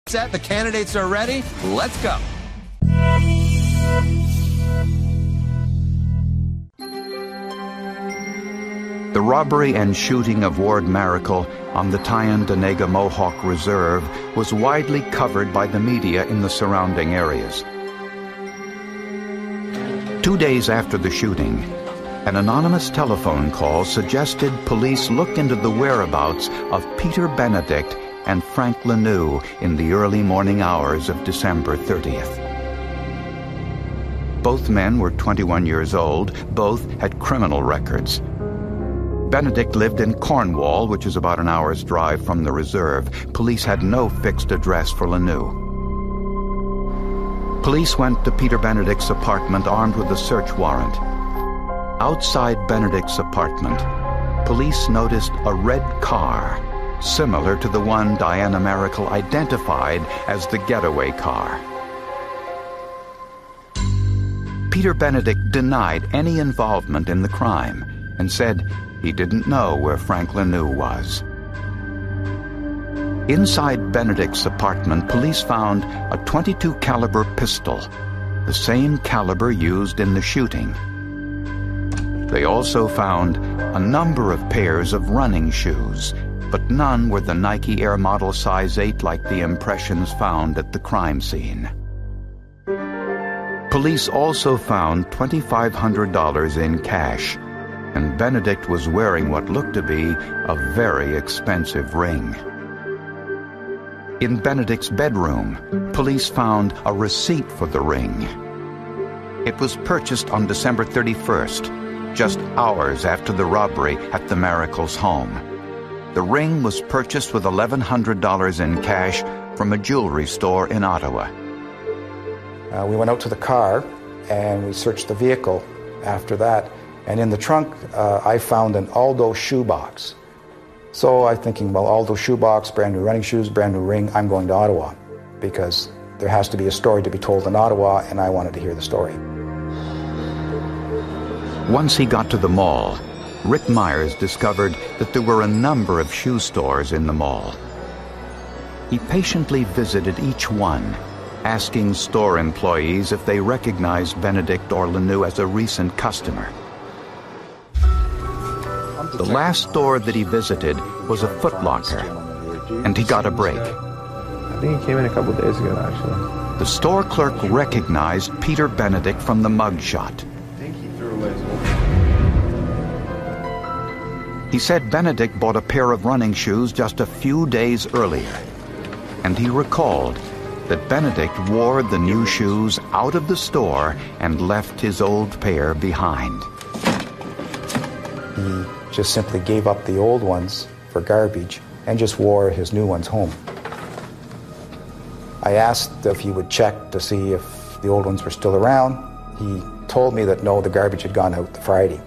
Set, the candidates are ready. Let's go. The robbery and shooting of Ward Maracle on the Tyendinaga Mohawk Reserve was widely covered by the media in the surrounding areas. 2 days after the shooting, an anonymous telephone call suggested police look into the whereabouts of Peter Benedict and Frank Lanoux in the early morning hours of December 30th. Both men were 21 years old. Both had criminal records. Benedict lived in Cornwall, which is about an hour's drive from the reserve. Police had no fixed address for Lanoux. Police went to Peter Benedict's apartment armed with a search warrant. Outside Benedict's apartment, police noticed a red car, similar to the one Diana Maracle identified as the getaway car. Peter Benedict denied any involvement in the crime and said he didn't know where Frank Lanoux was. Inside Benedict's apartment, police found a .22 caliber pistol, the same caliber used in the shooting. They also found a number of pairs of running shoes, but none were the Nike Air Model size 8 like the impressions found at the crime scene. Police also found $2,500 in cash, and Benedict was wearing what looked to be a very expensive ring. In Benedict's bedroom, police found a receipt for the ring. It was purchased on December 31st, just hours after the robbery at the Maracles' home. The ring was purchased with $1,100 in cash from a jewelry store in Ottawa. We went out to the car and we searched the vehicle after that. And in the trunk, I found an Aldo shoebox. So I'm thinking, well, Aldo shoebox, brand new running shoes, brand new ring, I'm going to Ottawa. Because there has to be a story to be told in Ottawa, and I wanted to hear the story. Once he got to the mall, Rick Myers discovered that there were a number of shoe stores in the mall. He patiently visited each one, asking store employees if they recognized Benedict or Lanoux as a recent customer. The last store that he visited was a Foot Locker, and he got a break. I think he came in a couple days ago, actually. The store clerk recognized Peter Benedict from the mug shot. I think he threw away his wallet. He said Benedict bought a pair of running shoes just a few days earlier, and he recalled that Benedict wore the new shoes out of the store and left his old pair behind. He just simply gave up the old ones for garbage and just wore his new ones home. I asked if he would check to see if the old ones were still around. He told me that no, the garbage had gone out the Friday.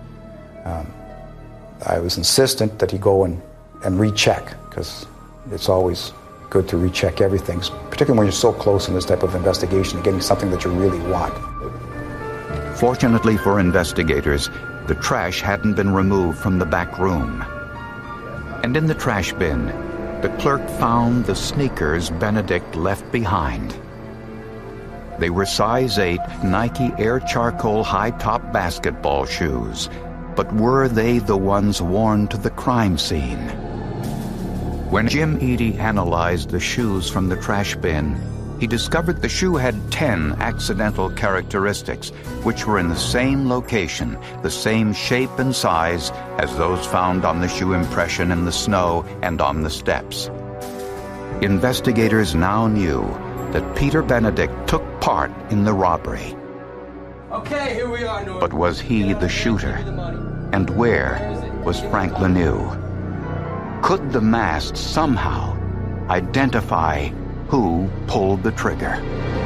I was insistent that he go and recheck, because it's always good to recheck everything, particularly when you're so close in this type of investigation to getting something that you really want. Fortunately for investigators, the trash hadn't been removed from the back room. And in the trash bin, the clerk found the sneakers Benedict left behind. They were size 8 Nike Air Charcoal high-top basketball shoes, but were they the ones worn to the crime scene? When Jim Eady analyzed the shoes from the trash bin, he discovered the shoe had 10 accidental characteristics, which were in the same location, the same shape and size as those found on the shoe impression in the snow and on the steps. Investigators now knew that Peter Benedict took part in the robbery. Okay, here we are, Norm. But was he the shooter? And where was Frank Lanoux? Could the mask somehow identify who pulled the trigger?